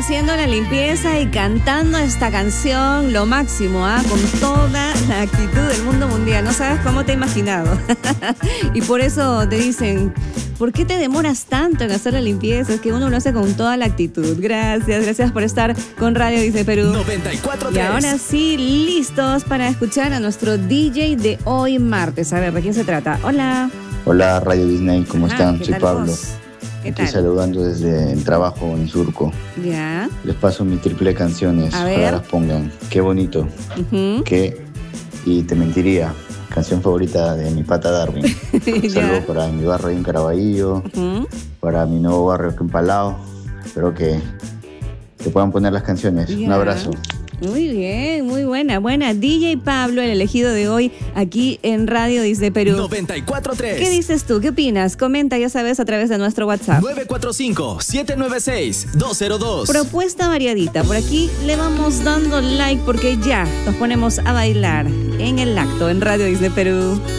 haciendo la limpieza y cantando esta canción, lo máximo, con toda la actitud del mundo mundial. No sabes cómo te he imaginado. Y por eso te dicen, ¿por qué te demoras tanto en hacer la limpieza? Es que uno lo hace con toda la actitud. Gracias por estar con Radio Disney Perú 94.3. Y ahora sí, listos para escuchar a nuestro DJ de hoy martes. A ver, ¿de quién se trata? Hola. Hola Radio Disney, ¿cómo están? Soy Pablo. ¿Qué Estoy tal? saludando desde el trabajo en Surco. Ya. Les paso mi triple de canciones A para ver. que las pongan. Qué bonito. Ujú. Qué y te mentiría. Canción favorita de mi pata Darwin. Ya. Saludos para mi barrio ahí en Caraballo, Ujú. para mi nuevo barrio aquí en Palau. Espero que te puedan poner las canciones. Ya. Un abrazo. Muy bien, muy buena. DJ Pablo, el elegido de hoy aquí en Radio Disney Perú. 94.3. ¿Qué dices tú? ¿Qué opinas? Comenta, ya sabes, a través de nuestro WhatsApp. 945-796-202. Propuesta variadita. Por aquí le vamos dando like porque ya nos ponemos a bailar en el acto en Radio Disney Perú.